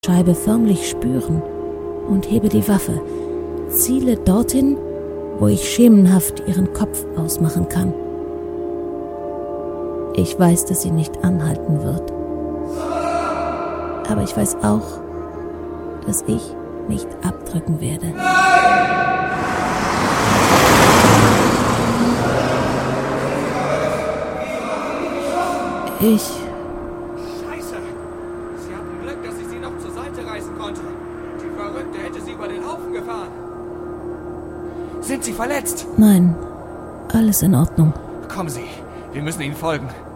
Scheibe förmlich spüren und hebe die Waffe, ziele dorthin, wo ich schemenhaft ihren Kopf ausmachen kann. Ich weiß, dass sie nicht anhalten wird. Aber ich weiß auch, dass ich nicht abdrücken werde. Scheiße! Sie hatten Glück, dass ich sie noch zur Seite reißen konnte. Die Verrückte hätte sie über den Haufen gefahren. Sind Sie verletzt? Nein, alles in Ordnung. Kommen Sie, wir müssen Ihnen folgen.